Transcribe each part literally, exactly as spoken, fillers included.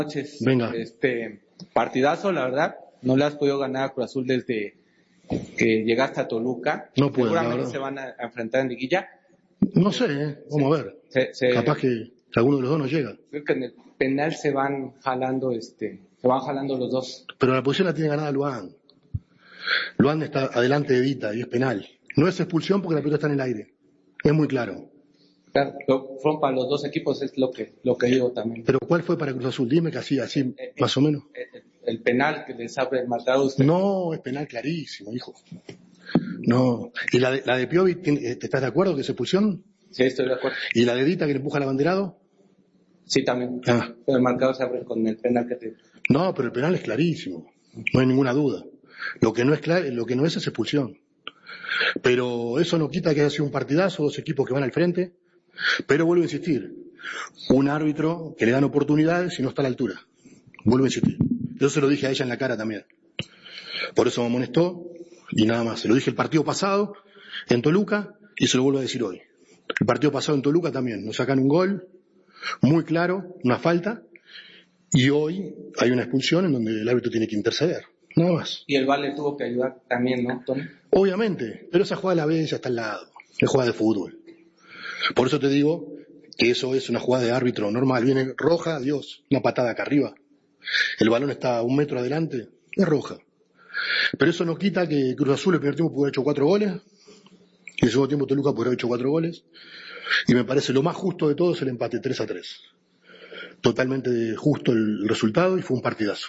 noches. Venga. Este partidazo, la verdad, no le has podido ganar a Cruz Azul desde que llegaste a Toluca. No puedo, Seguramente se van a enfrentar en liguilla. No sé, ¿eh? Vamos a ver. Se, se, Capaz que alguno de los dos no llega. Creo que en el penal se van jalando, este, se van jalando los dos. Pero la posición la tiene ganada Luan. Luan está adelante de Dita y es penal. No es expulsión porque la pelota está en el aire. Es muy claro. Claro, lo, fueron para los dos equipos, es lo que lo que digo también. Pero ¿cuál fue para Cruz Azul? Dime que así, así, eh, más o menos. El, el penal que les abre el marcado usted. No, es penal clarísimo, hijo. No. ¿Y la de, la de Piovi, ¿te estás de acuerdo que es expulsión? Sí, estoy de acuerdo. ¿Y la de Dita que le empuja al abanderado? Sí, también. Ah. Pero el marcado se abre con el penal que te... No, pero el penal es clarísimo. No hay ninguna duda. Lo que no es claro, lo que no es es expulsión. Pero eso no quita que haya sido un partidazo, dos equipos que van al frente. Pero vuelvo a insistir, un árbitro que le dan oportunidades y no está a la altura. Vuelvo a insistir. Yo se lo dije a ella en la cara también. Por eso me amonestó y nada más. Se lo dije el partido pasado en Toluca y se lo vuelvo a decir hoy. El partido pasado en Toluca también. Nos sacan un gol muy claro, una falta, y hoy hay una expulsión en donde el árbitro tiene que interceder. Nada más. Y el V A R le tuvo que ayudar también, ¿no, Tony? Obviamente, pero esa jugada la ve ya está al lado. Es jugada de fútbol. Por eso te digo que eso es una jugada de árbitro normal. Viene roja, Dios, una patada acá arriba. El balón está a un metro adelante, es roja. Pero eso no quita que Cruz Azul el primer tiempo pudo haber hecho cuatro goles, y el segundo tiempo Toluca pudo haber hecho cuatro goles, y me parece lo más justo de todo es el empate tres a tres. Totalmente justo el resultado y fue un partidazo.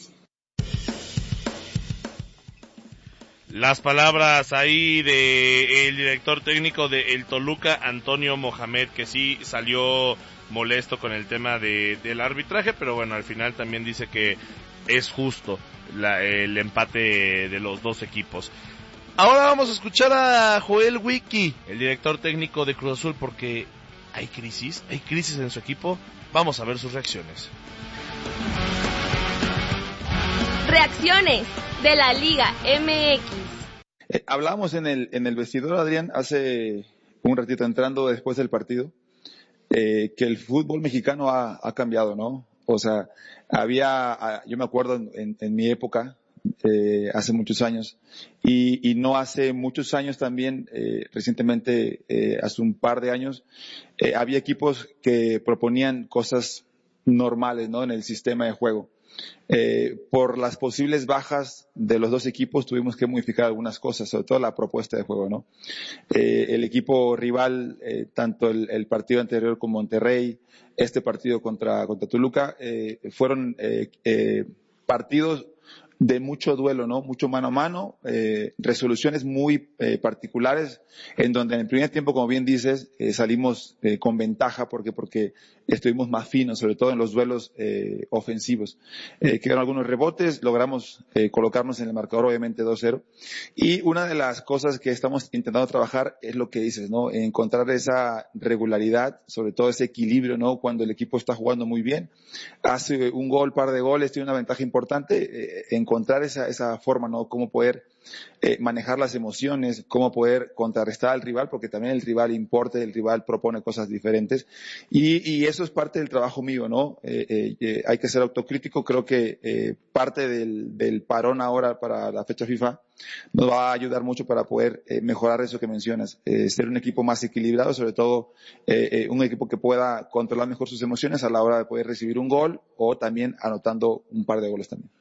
Las palabras ahí de el director técnico de el Toluca, Antonio Mohamed, que sí salió molesto con el tema de, del arbitraje, pero bueno, al final también dice que es justo la, el empate de los dos equipos. Ahora vamos a escuchar a Joel Wiki, el director técnico de Cruz Azul, porque hay crisis, hay crisis en su equipo. Vamos a ver sus reacciones. Reacciones de la Liga M X. Eh, hablábamos en el en el vestidor, Adrián, hace un ratito entrando después del partido, eh, que el fútbol mexicano ha, ha cambiado, ¿no? O sea, había, yo me acuerdo en, en mi época, eh, hace muchos años, y, y no hace muchos años también, eh, recientemente, eh, hace un par de años, eh, había equipos que proponían cosas normales, ¿no? En el sistema de juego. Eh, por las posibles bajas de los dos equipos tuvimos que modificar algunas cosas, sobre todo la propuesta de juego, ¿no? Eh, el equipo rival, eh, tanto el, el partido anterior con Monterrey, este partido contra, contra Toluca, eh, fueron eh, eh, partidos de mucho duelo, ¿no? Mucho mano a mano, eh, resoluciones muy eh, particulares, en donde en el primer tiempo, como bien dices, eh, salimos eh, con ventaja, porque porque estuvimos más finos, sobre todo en los duelos eh, ofensivos. Eh, quedaron algunos rebotes, logramos eh, colocarnos en el marcador, obviamente dos cero, y una de las cosas que estamos intentando trabajar es lo que dices, ¿no? Encontrar esa regularidad, sobre todo ese equilibrio, ¿no? Cuando el equipo está jugando muy bien, hace un gol, par de goles, tiene una ventaja importante, eh, encontrar esa, esa forma, ¿no? Cómo poder eh, manejar las emociones, cómo poder contrarrestar al rival, porque también el rival importa, el rival propone cosas diferentes, y, y eso es parte del trabajo mío, ¿no? Eh, eh, eh, hay que ser autocrítico. Creo que eh, parte del, del parón ahora para la fecha FIFA nos va a ayudar mucho para poder eh, mejorar eso que mencionas, eh, ser un equipo más equilibrado, sobre todo eh, eh, un equipo que pueda controlar mejor sus emociones a la hora de poder recibir un gol o también anotando un par de goles también.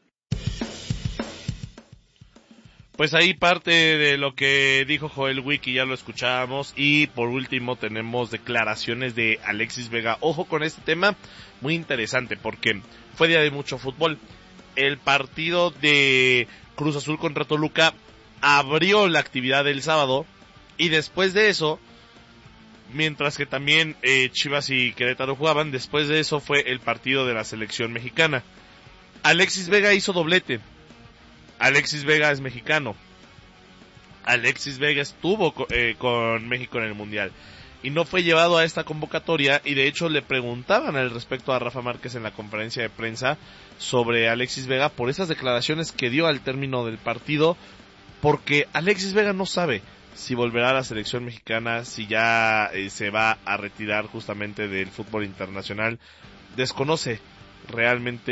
Pues ahí parte de lo que dijo Joel Wiki, ya lo escuchábamos. Y por último tenemos declaraciones de Alexis Vega. Ojo con este tema, muy interesante, porque fue día de mucho fútbol. El partido de Cruz Azul contra Toluca abrió la actividad del sábado, y después de eso, mientras que también eh, Chivas y Querétaro jugaban, después de eso fue el partido de la selección mexicana. Alexis Vega hizo doblete. Alexis Vega es mexicano. Alexis Vega estuvo eh, con México en el Mundial y no fue llevado a esta convocatoria, y de hecho le preguntaban al respecto a Rafa Márquez en la conferencia de prensa sobre Alexis Vega por esas declaraciones que dio al término del partido, porque Alexis Vega no sabe si volverá a la selección mexicana, si ya eh, se va a retirar justamente del fútbol internacional. Desconoce realmente